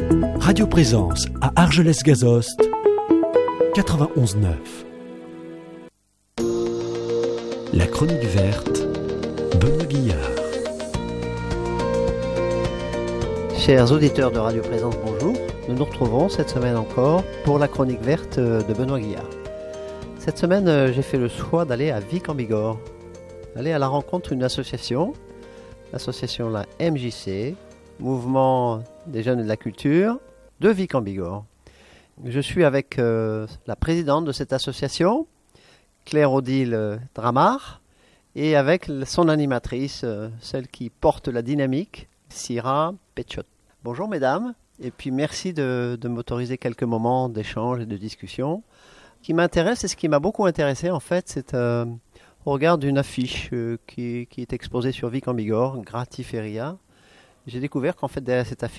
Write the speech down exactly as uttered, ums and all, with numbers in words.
Radio Présence à Argelès-Gazost, quatre-vingt-onze neuf. La chronique verte, Benoît Guillard. Chers auditeurs de Radio Présence, bonjour. Nous nous retrouvons cette semaine encore pour la chronique verte de Benoît Guillard. Cette semaine, j'ai fait le choix d'aller à Vic en Bigorre, aller à la rencontre d'une association, l'association la M J C, Mouvement des Jeunes et de la Culture, de Vic en Bigorre. Je suis avec euh, la présidente de cette association, Claire-Odile Dramard, et avec son animatrice, euh, celle qui porte la dynamique, Syrah Petchot. Bonjour mesdames, et puis merci de, de m'autoriser quelques moments d'échange et de discussion. Ce qui m'intéresse et ce qui m'a beaucoup intéressé en fait, c'est euh, au regard d'une affiche euh, qui, qui est exposée sur Vic en Bigorre, Gratiferia. J'ai découvert qu'en fait derrière cette affiche,